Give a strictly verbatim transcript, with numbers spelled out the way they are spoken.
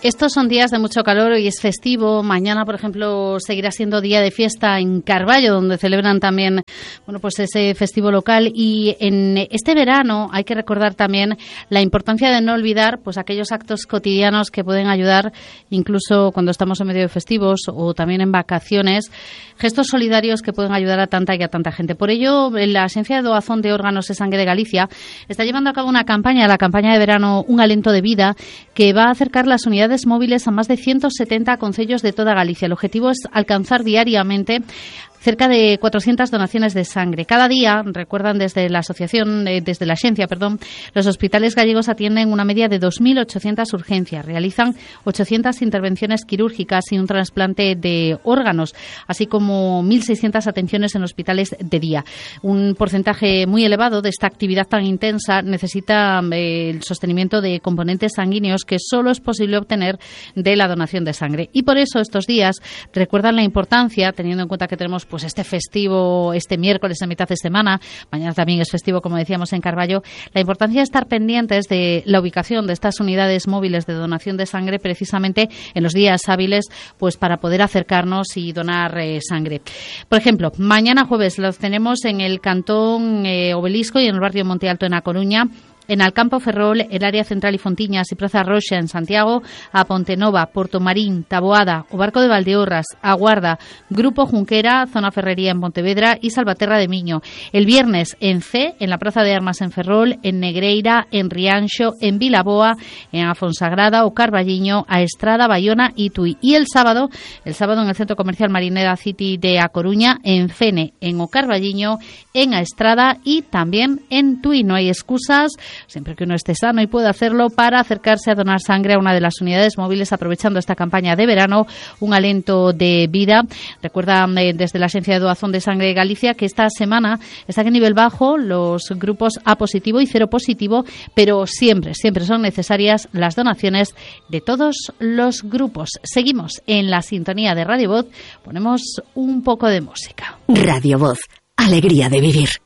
Estos son días de mucho calor, hoy es festivo. Mañana, por ejemplo, seguirá siendo día de fiesta en Carballo, donde celebran también, bueno, pues ese festivo local. Y en este verano hay que recordar también la importancia de no olvidar, pues, aquellos actos cotidianos que pueden ayudar, incluso cuando estamos en medio de festivos o también en vacaciones, gestos solidarios que pueden ayudar a tanta y a tanta gente. Por ello, la Agencia de Doazón de Órganos de Sangre de Galicia está llevando a cabo una campaña, la campaña de verano Un Alento de Vida, que va a acercar las unidades móviles a más de ciento setenta concellos de toda Galicia. El objetivo es alcanzar diariamente cerca de cuatrocientas donaciones de sangre. Cada día, recuerdan desde la asociación, eh, desde la agencia, perdón, los hospitales gallegos atienden una media de dos mil ochocientas urgencias, realizan ochocientas intervenciones quirúrgicas y un trasplante de órganos, así como mil seiscientas atenciones en hospitales de día. Un porcentaje muy elevado de esta actividad tan intensa necesita eh, el sostenimiento de componentes sanguíneos que solo es posible obtener de la donación de sangre. Y por eso estos días recuerdan la importancia, teniendo en cuenta que tenemos pues este festivo este miércoles en mitad de semana, mañana también es festivo, como decíamos, en Carballo, la importancia de estar pendientes de la ubicación de estas unidades móviles de donación de sangre precisamente en los días hábiles, pues para poder acercarnos y donar eh, sangre. Por ejemplo, mañana jueves los tenemos en el Cantón eh, Obelisco y en el barrio Monte Alto en A Coruña, en Alcampo Ferrol, el área central y Fontiñas y Praza Roxa en Santiago, a Pontenova, Portomarín, Taboada, o Barco de Valdeorras, Aguarda, Grupo Junquera, Zona Ferrería en Pontevedra y Salvaterra de Miño. El viernes en C, en la Plaza de Armas en Ferrol, en Negreira, en Rianxo, en Vilaboa, en Afonsagrada o Carballiño, a Estrada, Bayona y Tui. Y el sábado, el sábado en el Centro Comercial Marineda City de A Coruña, en Fene, en O Carballiño, en A Estrada y también en Tui. No hay excusas, siempre que uno esté sano y pueda hacerlo, para acercarse a donar sangre a una de las unidades móviles, aprovechando esta campaña de verano, Un Alento de Vida. Recuerda eh, desde la Agencia de Doazón de Sangre de Galicia que esta semana están en nivel bajo los grupos A positivo y cero positivo, pero siempre, siempre son necesarias las donaciones de todos los grupos. Seguimos en la sintonía de Radio Voz, ponemos un poco de música. Radio Voz, alegría de vivir.